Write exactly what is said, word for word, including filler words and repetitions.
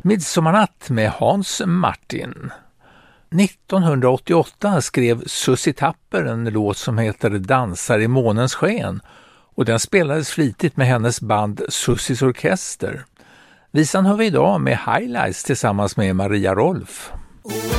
Midsommarnatt med Hans Martin. nittonhundraåttioåtta skrev Susie Tapper en låt som heter Dansar i månens sken och den spelades flitigt med hennes band Susies orkester. Visan hör vi idag med Highlights tillsammans med Maria Rolf.